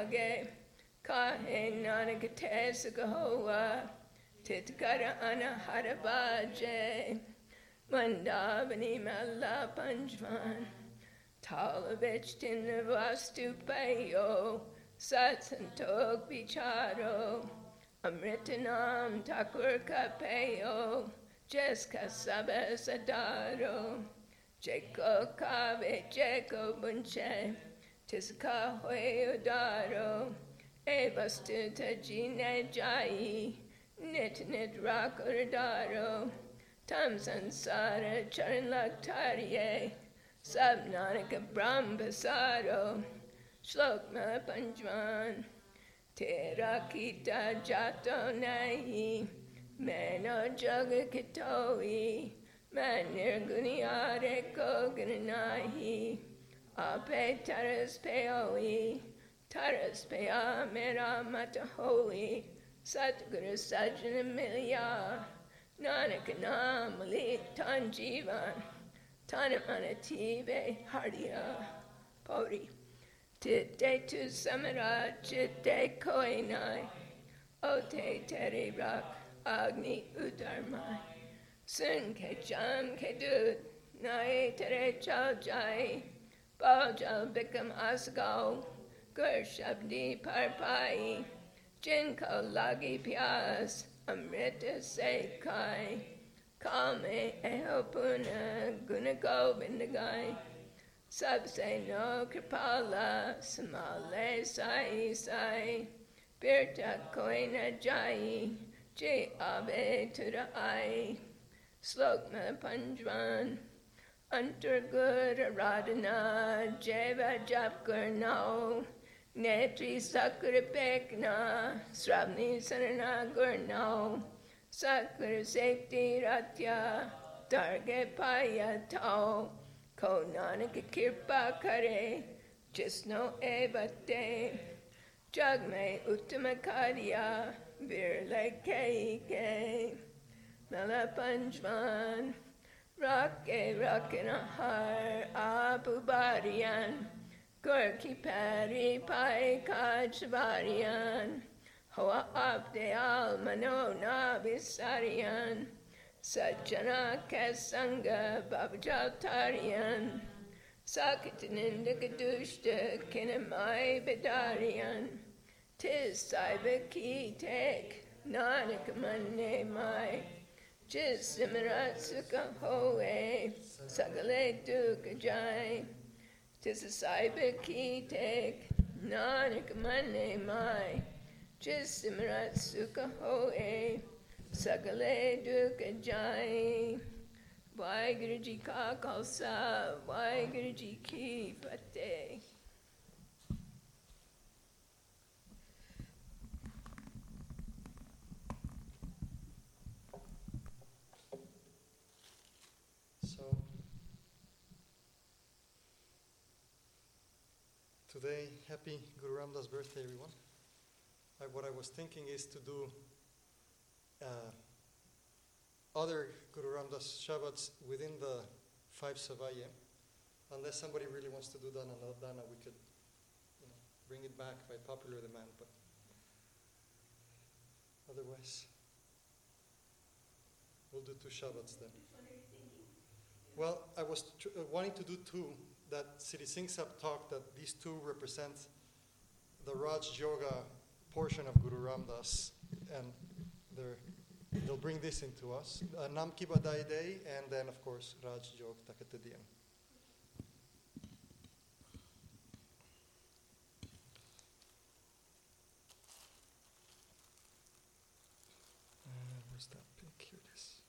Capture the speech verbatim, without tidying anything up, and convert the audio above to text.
Age, Kahe Nanakate Sakahoa, Titkara Anaharabaje, Mandavani Mala Panjvan, Talavich Tinavastu Payo, Satsantog Bicharo, Amritanam Takur Kapayo, Jeska Sabes Adaro, Jeko Kave Jeko Bunche, Tiska Hue Odaro, Evastuta Jine Jai, Nit Nit Rakurdaro, Tam Sansara Charan Laktarye, Sabnanika Brahmbasaro, Shlokma Panjvan, Tera Kita Jato Nahi, Mano Jaga Kitoi, Manir Guniare Kogananahi, Ape Taras Peoi, Taras Pea Mera Matahoi, Satguru Sajana Milya, Nanakana Malik Tanjivan, Tanamanative Hardia, Pori. Titte tu samara chitte koinai, ote teri rak agni udarmai, sun ke jam ke dud, nai tere chao jai, bao jal bikam asgao, gur shabdi parpai, jinko lagi pias, amrita se kai, kame ehopuna guna govindagai, Sabse no kripala, samale sai sai, birta koina jai, je ave tura ai, slokma panjvan, antargur radhana, jeva japkur nao, netri sakura pekna, sravni sarana gurnao, sakura sekti ratya, darge paya tao, Ko Nanaka Kirpa Kare, Jisno Evate, Jagme Uttamakarya, Virle Keike, Mela Panjvan, Rake Rakanahar, Abubarian, Gorki Pari Pai Kajvarian, Hoa Abde Al Mano Nabisarian, Sajjana Kasanga Babajatarian, Sakataninda Kadushta Kinamai Bedarian, Tis Saibaki Tek, Nanakamane Mai, Jis Simaratsaka Hoe, Sagale Dukajai, Tis Saibaki Tek, Nanakamane Mai, Jis Simaratsaka Hoe, Sagale Duka Jai, Vaheguru Ji Ka Khalsa, Vaheguru Ji Ki Fateh. So, today, happy Guru Ram Das birthday, everyone. I, what I was thinking is to do Uh, other Guru Ram Das Shabbats within the five Savaya. Unless somebody really wants to do Dana Dana, we could you know, bring it back by popular demand, but otherwise, we'll do two Shabbats then. Well, I was tr- uh, wanting to do two, that Siri Singh Sahib talked that these two represent the Raj Yoga portion of Guru Ram Das, and they're They'll bring this into us. Uh, Nam Ki Badai Day, and then, of course, Raj Jog Takatadian. Uh, where's that pic? Here it is.